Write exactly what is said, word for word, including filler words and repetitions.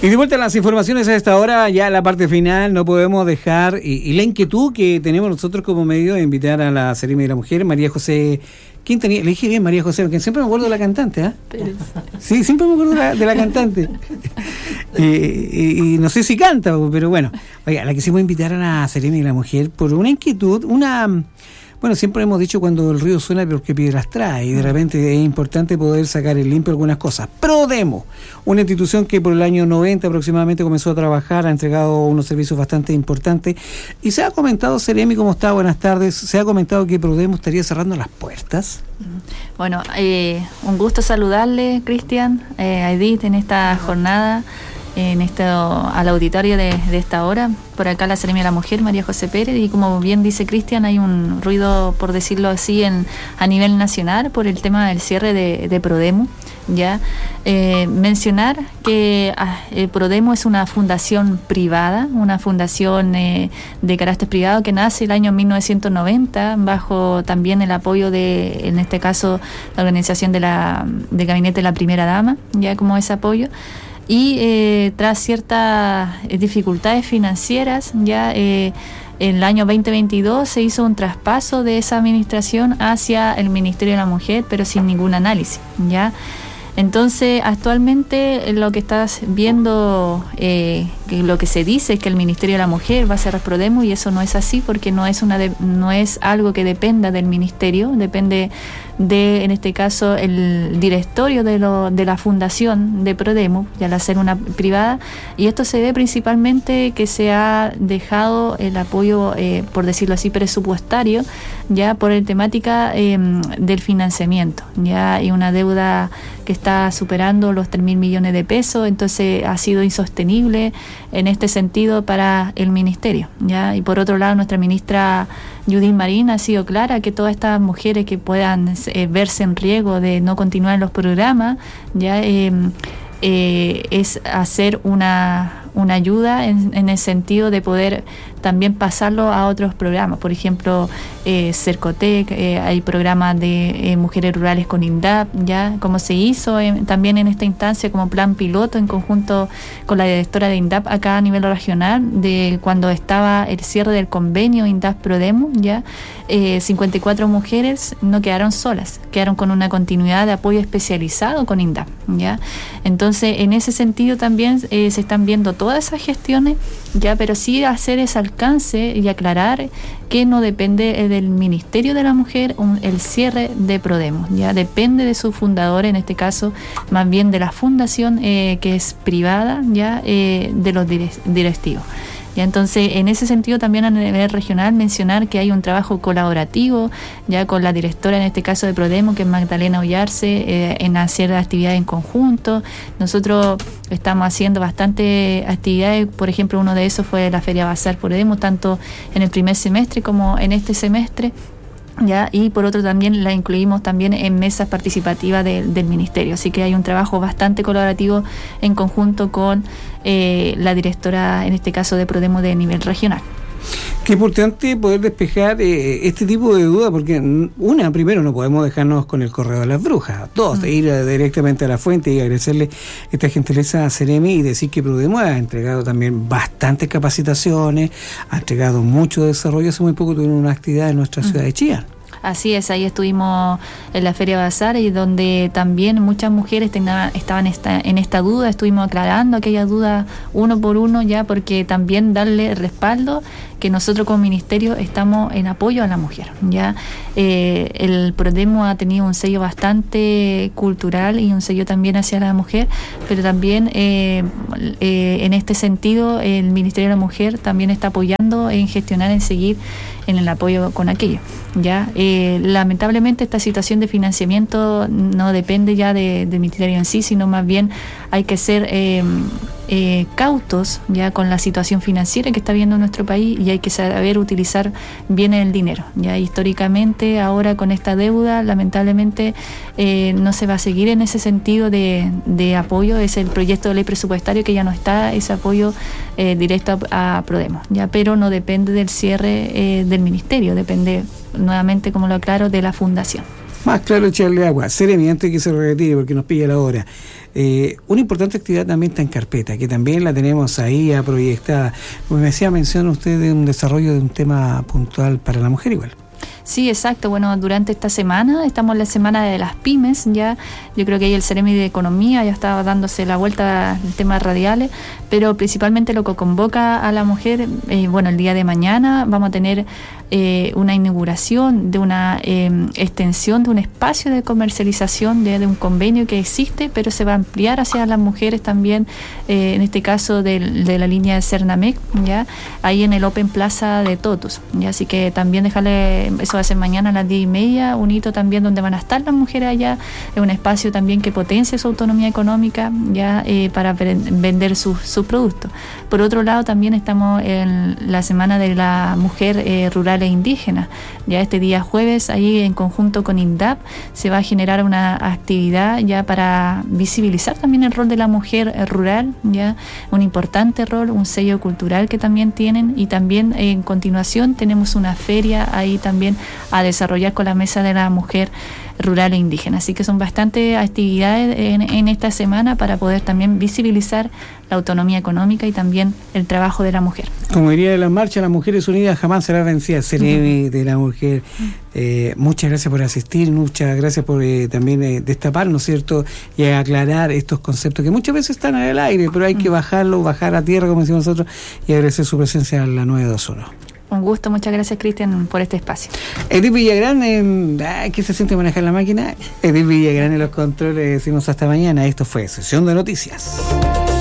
Y de vuelta a las informaciones a esta hora, ya la parte final, no podemos dejar, y, y la inquietud que tenemos nosotros como medio de invitar a la Seremi de la Mujer, María José Quintanilla. Le dije bien María José, porque siempre me acuerdo de la cantante, ¿ah? ¿eh? Sí, siempre me acuerdo de la, de la cantante. eh, y, y no sé si canta, pero bueno. Oiga, la quisimos invitar a la Seremi de la Mujer por una inquietud, una... Bueno, siempre hemos dicho cuando el río suena porque piedras trae, y de repente es importante poder sacar en limpio algunas cosas. Prodemo, una institución que por el año noventa aproximadamente comenzó a trabajar, ha entregado unos servicios bastante importantes, y se ha comentado, Seremi, ¿cómo está? Buenas tardes. Se ha comentado que Prodemo estaría cerrando las puertas. Bueno, eh, un gusto saludarle, Cristian, eh, a Edith en esta jornada, en esto, al auditorio de, de esta hora. Por acá la Seremi de la Mujer, María José Pérez, y como bien dice Cristian, hay un ruido, por decirlo así, en a nivel nacional por el tema del cierre de, de Prodemo. Ya eh, mencionar que eh, Prodemo es una fundación privada, una fundación eh, de carácter privado que nace el año mil novecientos noventa bajo también el apoyo de, en este caso, la organización de la del gabinete de la primera dama, ya como ese apoyo. Y eh, tras ciertas eh, dificultades financieras, ya eh, en el año veinte veintidós se hizo un traspaso de esa administración hacia el Ministerio de la Mujer, pero sin ningún análisis, ya. Entonces, actualmente lo que estás viendo, eh, que lo que se dice es que el Ministerio de la Mujer va a cerrar Prodemo, y eso no es así, porque no es una de, no es algo que dependa del Ministerio, depende de, en este caso, el directorio de, lo, de la fundación de Prodemo, y al ser una privada, y esto se ve principalmente que se ha dejado el apoyo, eh, por decirlo así, presupuestario, ya por la temática eh, del financiamiento, ya, y una deuda que está superando los tres mil millones de pesos, entonces ha sido insostenible en este sentido para el ministerio, ¿ya? Y por otro lado, nuestra ministra Judith Marín ha sido clara que todas estas mujeres que puedan eh, verse en riesgo de no continuar en los programas, ya eh, eh, es hacer una, una ayuda en, en el sentido de poder también pasarlo a otros programas. Por ejemplo, eh, Cercotec, eh, hay programas de eh, mujeres rurales con INDAP, ya como se hizo en, también en esta instancia como plan piloto en conjunto con la directora de INDAP acá a nivel regional, de cuando estaba el cierre del convenio INDAP Prodemo, ya eh, cincuenta y cuatro mujeres no quedaron solas, quedaron con una continuidad de apoyo especializado con INDAP, ya. Entonces, en ese sentido también eh, se están viendo todas esas gestiones, ya, pero sí hacer ese alcance y aclarar que no depende del Ministerio de la Mujer un, el cierre de Prodemo, ya depende de su fundador, en este caso más bien de la fundación eh, que es privada, ya eh, de los directivos. Ya, entonces, en ese sentido también a nivel regional mencionar que hay un trabajo colaborativo ya con la directora, en este caso de Prodemo, que es Magdalena Ollarse, eh, en hacer actividades en conjunto. Nosotros estamos haciendo bastante actividades, por ejemplo, uno de esos fue la Feria Bazar Prodemo, tanto en el primer semestre como en este semestre. Ya, y por otro también la incluimos también en mesas participativas de, del ministerio, así que hay un trabajo bastante colaborativo en conjunto con eh, la directora, en este caso de Prodemo de nivel regional. Qué importante poder despejar eh, este tipo de dudas, porque una, primero, no podemos dejarnos con el correo de las brujas. Dos, mm. ir directamente a la fuente y agradecerle esta gentileza a Seremi y decir que Prodemo ha entregado también bastantes capacitaciones, ha entregado mucho desarrollo. Hace muy poco tuvieron una actividad en nuestra mm. ciudad de Chillán. Así es, ahí estuvimos en la Feria Bazar, y donde también muchas mujeres tenaban, estaban esta, en esta duda, estuvimos aclarando aquellas dudas uno por uno, ya, porque también darle respaldo que nosotros como ministerio estamos en apoyo a la mujer, ya. Eh, el Prodemo ha tenido un sello bastante cultural y un sello también hacia la mujer, pero también eh, eh, en este sentido el Ministerio de la Mujer también está apoyando en gestionar, en seguir en el apoyo con aquello, ya. Eh, lamentablemente esta situación de financiamiento no depende ya de, del ministerio en sí, sino más bien hay que ser eh, eh, cautos ya con la situación financiera que está viendo nuestro país, y hay que saber utilizar bien el dinero, ya. Históricamente ahora con esta deuda lamentablemente eh, no se va a seguir en ese sentido de, de apoyo. Es el proyecto de ley presupuestario que ya no está ese apoyo eh, directo a, a Prodemo, ya, pero no depende del cierre eh, del ministerio, depende nuevamente, como lo aclaro, de la fundación. Más claro, echarle agua. Seremi, antes que se retire, porque nos pilla la hora. Eh, una importante actividad también está en carpeta, que también la tenemos ahí a proyectada. Como me decía, menciona usted de un desarrollo de un tema puntual para la mujer igual. Sí, exacto. Bueno, durante esta semana, estamos en la semana de las pymes, ya yo creo que ahí el Seremi de Economía ya estaba dándose la vuelta al tema radiales, pero principalmente lo que convoca a la mujer, eh, bueno, el día de mañana vamos a tener eh, una inauguración de una eh, extensión de un espacio de comercialización de, de un convenio que existe, pero se va a ampliar hacia las mujeres también, eh, en este caso de, de la línea de Cernamec, ya ahí en el Open Plaza de Totus, ya así que también dejarle, eso va a ser mañana a las diez y media, un hito también donde van a estar las mujeres allá, es un espacio también que potencia su autonomía económica, ya eh, para vender sus su productos. Por otro lado, también estamos en la semana de la mujer eh, rural e indígena, ya este día jueves, ahí en conjunto con INDAP, se va a generar una actividad ya para visibilizar también el rol de la mujer eh, rural, ya un importante rol, un sello cultural que también tienen, y también eh, en continuación tenemos una feria ahí también a desarrollar con la Mesa de la Mujer Rural e Indígena. Así que son bastantes actividades en, en esta semana para poder también visibilizar la autonomía económica y también el trabajo de la mujer. Como diría de la marcha, las mujeres unidas jamás serán vencidas. Seremi de la mujer. Eh, muchas gracias por asistir, muchas gracias por eh, también eh, destapar, ¿no es cierto?, y aclarar estos conceptos que muchas veces están en el aire, pero hay que bajarlo, bajar a tierra, como decimos nosotros, y agradecer su presencia en la nueve dos uno. Un gusto, muchas gracias, Cristian, por este espacio. Edith Villagrán, en, ay, ¿qué se siente manejar la máquina? Edith Villagrán en los controles, decimos hasta mañana. Esto fue Sesión de Noticias.